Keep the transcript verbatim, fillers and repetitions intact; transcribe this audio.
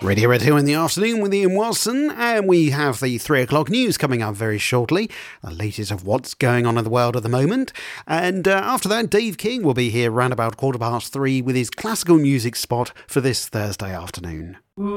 Radio Red Hill in the afternoon with Ian Watson, and we have the three o'clock news coming up very shortly, the latest of what's going on in the world at the moment. And uh, after that, Dave King will be here round about quarter past three with his classical music spot for this Thursday afternoon.